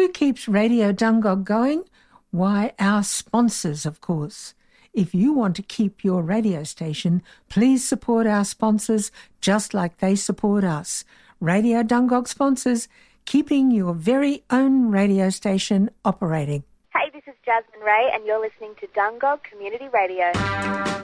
Who keeps Radio Dungog going? Why, our sponsors, of course. If you want to keep your radio station, please support our sponsors just like they support us. Radio Dungog sponsors, keeping your very own radio station operating. Hey, this is Jasmine Ray, and you're listening to Dungog Community Radio.